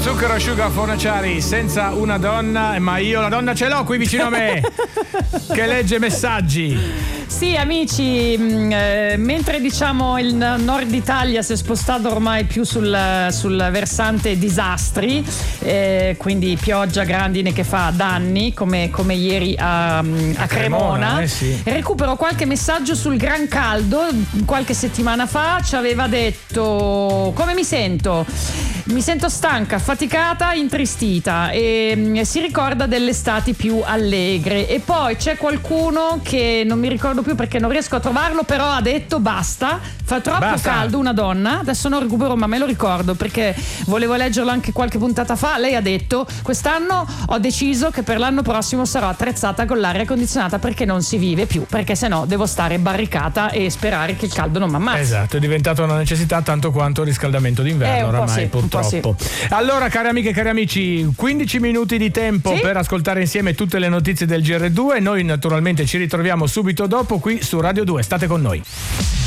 Zucchero Asciuga Fornaciari, senza una donna, ma io la donna ce l'ho qui vicino a me che legge messaggi. Sì, amici, mentre diciamo il nord Italia si è spostato ormai più sul versante disastri, quindi pioggia, grandine che fa danni come ieri a Cremona. Sì. Recupero qualche messaggio sul gran caldo. Qualche settimana fa ci aveva detto: come mi sento? Mi sento stanca, affaticata, intristita, e si ricorda delle estati più allegre. E poi c'è qualcuno che non mi ricordo più perché non riesco a trovarlo, però ha detto basta, fa troppo caldo, una donna, adesso non recupero ma me lo ricordo perché volevo leggerlo anche qualche puntata fa. Lei ha detto: quest'anno ho deciso che per l'anno prossimo sarò attrezzata con l'aria condizionata perché non si vive più, perché sennò devo stare barricata e sperare che il caldo non mi ammazzi. Esatto, è diventata una necessità tanto quanto il riscaldamento d'inverno oramai, sì, purtroppo. Sì. Allora, cari amiche e cari amici, 15 minuti di tempo per ascoltare insieme tutte le notizie del GR2. Noi naturalmente ci ritroviamo subito dopo qui su Radio 2. State con noi.